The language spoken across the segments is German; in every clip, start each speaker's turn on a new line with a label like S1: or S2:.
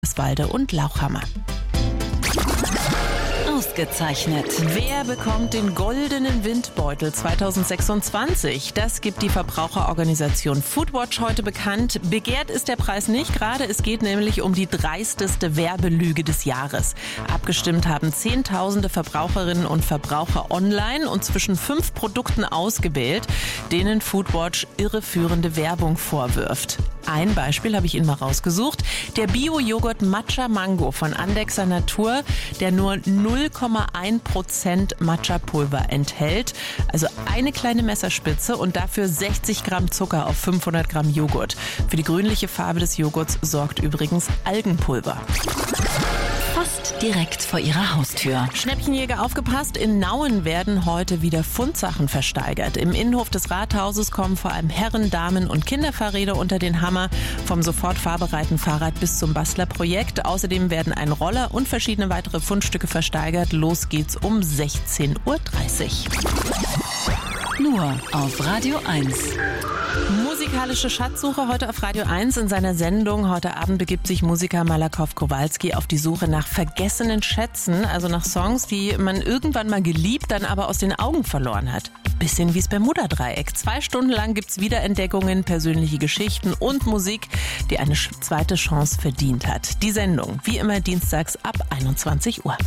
S1: Walde und Lauchhammer.
S2: Ausgezeichnet.
S1: Wer bekommt den goldenen Windbeutel 2026? Das gibt die Verbraucherorganisation Foodwatch heute bekannt. Begehrt ist der Preis nicht gerade. Es geht nämlich um die dreisteste Werbelüge des Jahres. Abgestimmt haben Zehntausende Verbraucherinnen und Verbraucher online und zwischen 5 Produkten ausgewählt, denen Foodwatch irreführende Werbung vorwirft. Ein Beispiel habe ich Ihnen mal rausgesucht. Der Bio-Joghurt Matcha Mango von Andexer Natur, der nur 0,1% Matcha-Pulver enthält. Also eine kleine Messerspitze und dafür 60 Gramm Zucker auf 500 Gramm Joghurt. Für die grünliche Farbe des Joghurts sorgt übrigens Algenpulver.
S2: Fast direkt vor Ihrer Haustür.
S1: Schnäppchenjäger aufgepasst, in Nauen werden heute wieder Fundsachen versteigert. Im Innenhof des Rathauses kommen vor allem Herren-, Damen- und Kinderfahrräder unter den Hammer, vom sofort fahrbereiten Fahrrad bis zum Bastlerprojekt. Außerdem werden ein Roller und verschiedene weitere Fundstücke versteigert. Los geht's um 16:30 Uhr.
S2: Nur auf Radio 1.
S1: Musikalische Schatzsuche heute auf Radio 1 in seiner Sendung. Heute Abend begibt sich Musiker Malakow Kowalski auf die Suche nach vergessenen Schätzen, also nach Songs, die man irgendwann mal geliebt, dann aber aus den Augen verloren hat. Bisschen wie's Bermuda-Dreieck. 2 Stunden lang gibt's Wiederentdeckungen, persönliche Geschichten und Musik, die eine zweite Chance verdient hat. Die Sendung, wie immer dienstags ab 21 Uhr.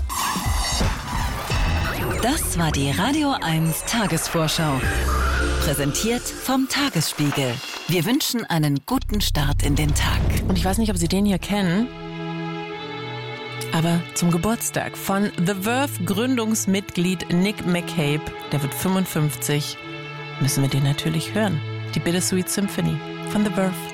S2: Das war die Radio 1 Tagesvorschau. Präsentiert vom Tagesspiegel. Wir wünschen einen guten Start in den Tag.
S1: Und ich weiß nicht, ob Sie den hier kennen, aber zum Geburtstag von The Verve Gründungsmitglied Nick McCabe, der wird 55, müssen wir den natürlich hören. Die Bittersweet Symphony von The Verve.